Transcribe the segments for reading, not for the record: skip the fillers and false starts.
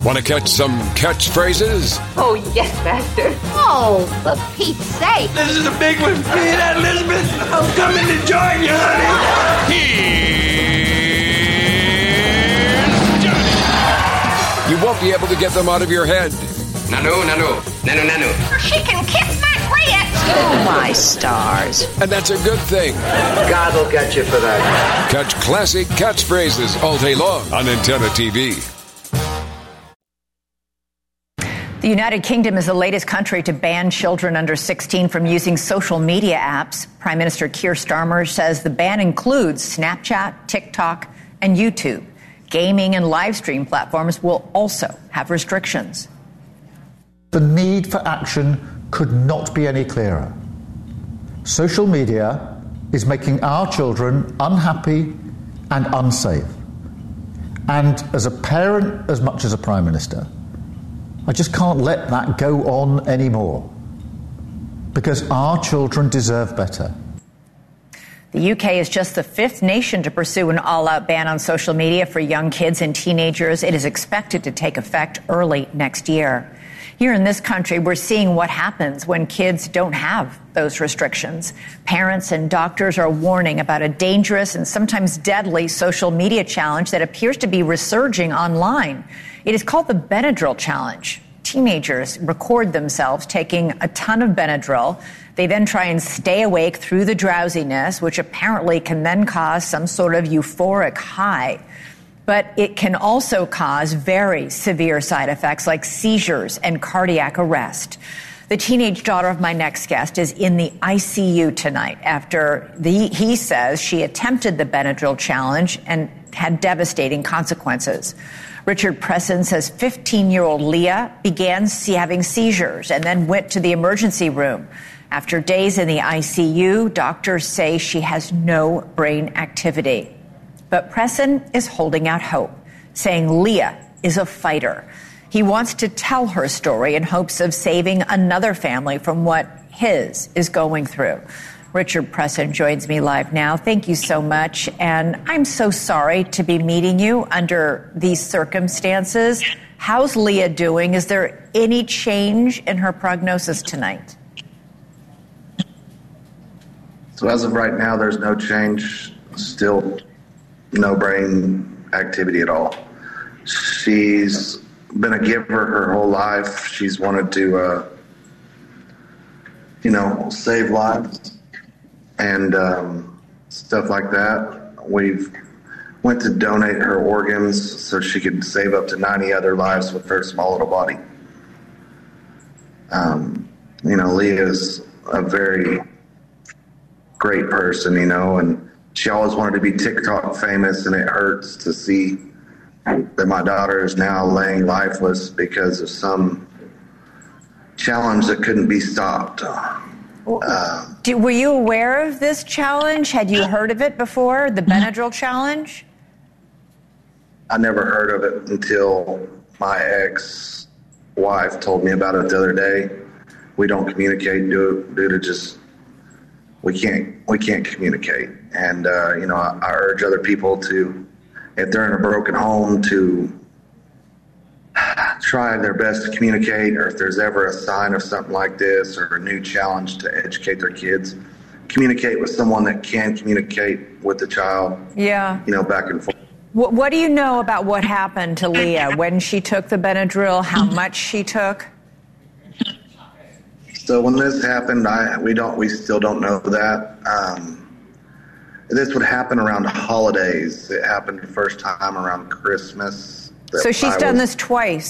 Want to catch some catchphrases? Oh, yes, Master. Oh, for Pete's sake. This is a big one. You hear that, Elizabeth? I'm coming to join you, honey. Here's Johnny. You won't be able to get them out of your head. Nanu. She can kiss my grits. Oh, my stars. And that's a good thing. God will get you for that. Catch classic catchphrases all day long on Antenna TV. The United Kingdom is the latest country to ban children under 16 from using social media apps. Prime Minister Keir Starmer says the ban includes Snapchat, TikTok, and YouTube. Gaming and live stream platforms will also have restrictions. The need for action could not be any clearer. Social media is making our children unhappy and unsafe. And as a parent, as much as a Prime Minister, I just can't let that go on anymore, because our children deserve better. The UK is just the fifth nation to pursue an all-out ban on social media for young kids and teenagers. It is expected to take effect early next year. Here in this country, we're seeing what happens when kids don't have those restrictions. Parents and doctors are warning about a dangerous and sometimes deadly social media challenge that appears to be resurging online. It is called the Benadryl Challenge. Teenagers record themselves taking a ton of Benadryl. They then try and stay awake through the drowsiness, which apparently can then cause some sort of euphoric high. But it can also cause very severe side effects like seizures and cardiac arrest. The teenage daughter of my next guest is in the ICU tonight after he says she attempted the Benadryl challenge and had devastating consequences. Richard Presson says 15-year-old Leah began having seizures and then went to the emergency room. After days in the ICU, doctors say she has no brain activity. But Presson is holding out hope, saying Leah is a fighter. He wants to tell her story in hopes of saving another family from what his is going through. Richard Presson joins me live now. Thank you so much. And I'm so sorry to be meeting you under these circumstances. How's Leah doing? Is there any change in her prognosis tonight? So as of right now, there's no change. Still no brain activity at all. She's been a giver her whole life. She's wanted to, save lives and stuff like that. We've went to donate her organs so she could save up to 90 other lives with her small little body. Leah's a very great person, and she always wanted to be TikTok famous, and it hurts to see that my daughter is now laying lifeless because of some challenge that couldn't be stopped. Were you aware of this challenge? Had you heard of it before, the Benadryl challenge? I never heard of it until my ex-wife told me about it the other day. We don't communicate due to just we can't communicate. And I urge other people to, if they're in a broken home, to try their best to communicate, or if there's ever a sign of something like this or a new challenge, to educate their kids. Communicate with someone that can communicate with the child. Yeah. Back and forth. What do you know about what happened to Leah when she took the Benadryl, how much she took? So when this happened, we still don't know that. This would happen around holidays. It happened the first time around Christmas. So she's done this twice.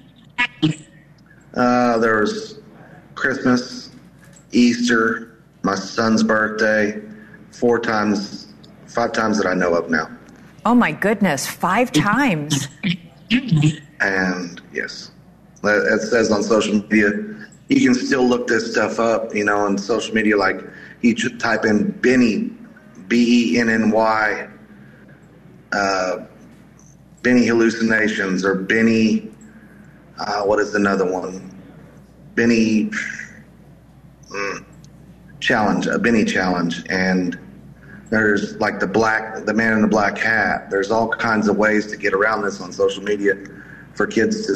There was Christmas, Easter, my son's birthday, 5 times that I know of now. Oh my goodness, 5 times. And yes, it says on social media, you can still look this stuff up, on social media, like you should type in Benny, Benny, Benny hallucinations, or Benny, what is another one? Benny challenge, a Benny challenge. And there's like the man in the black hat. There's all kinds of ways to get around this on social media for kids to